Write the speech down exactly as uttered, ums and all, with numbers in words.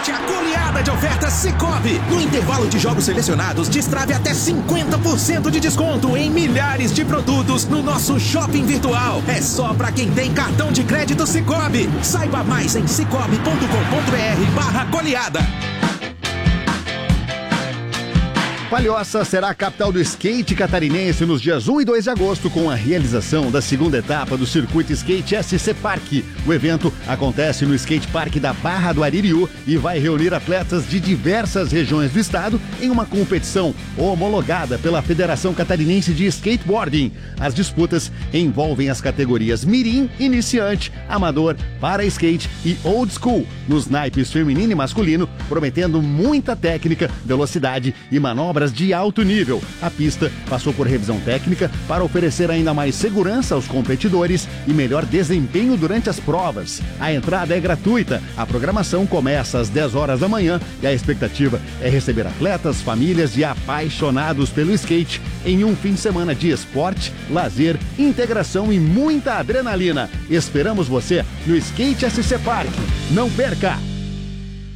Aproveite a goleada de ofertas Sicoob. No intervalo de jogos selecionados, destrave até cinquenta por cento de desconto em milhares de produtos no nosso shopping virtual. É só para quem tem cartão de crédito Sicoob. Saiba mais em cicobi ponto com ponto br barra goleada. Palhoça será a capital do skate catarinense nos dias um e dois de agosto, com a realização da segunda etapa do Circuito Skate S C Park. O evento acontece no Skate Park da Barra do Aririú e vai reunir atletas de diversas regiões do estado em uma competição homologada pela Federação Catarinense de Skateboarding. As disputas envolvem as categorias Mirim, Iniciante, Amador, Para Skate e Old School, nos naipes feminino e masculino, prometendo muita técnica, velocidade e manobras de alto nível. A pista passou por revisão técnica para oferecer ainda mais segurança aos competidores e melhor desempenho durante as provas. A entrada é gratuita, a programação começa às dez horas da manhã e a expectativa é receber atletas, famílias e apaixonados pelo skate em um fim de semana de esporte, lazer, integração e muita adrenalina. Esperamos você no Skate S C Park. Não perca!